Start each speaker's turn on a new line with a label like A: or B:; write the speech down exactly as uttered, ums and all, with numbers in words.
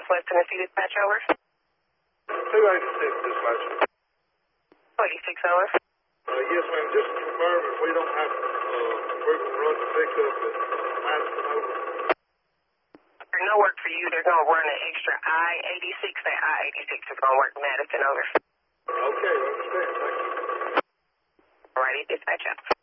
A: Southwest Tennessee dispatch, over.
B: two eighty-six, dispatch.
A: two eighty-six, over.
B: Uh, yes, ma'am. Just confirm if we don't have, uh, we're going to run the pickup at uh, Madison, over.
A: There's no work for you. They're going to run an extra I eighty-six. That I eighty-six is going to work Madison, over.
B: Okay, I understand. Thank you.
A: Alrighty, dispatch out.